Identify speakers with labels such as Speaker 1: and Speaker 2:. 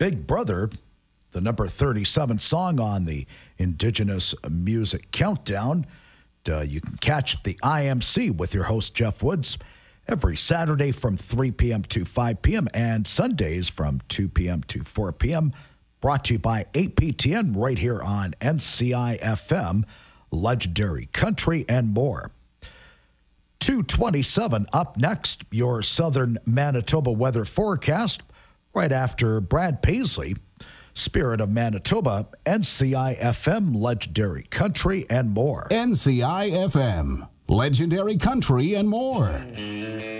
Speaker 1: Big Brother, the number 37 song on the Indigenous Music Countdown. You can catch the IMC with your host, Jeff Woods, every Saturday from 3 p.m. to 5 p.m. and Sundays from 2 p.m. to 4 p.m. Brought to you by APTN right here on NCI-FM, Legendary Country, and more. 2:27 up next, your southern Manitoba weather forecast right after Brad Paisley, Spirit of Manitoba, NCI-FM, Legendary Country, and more.
Speaker 2: NCI-FM, Legendary Country, and more.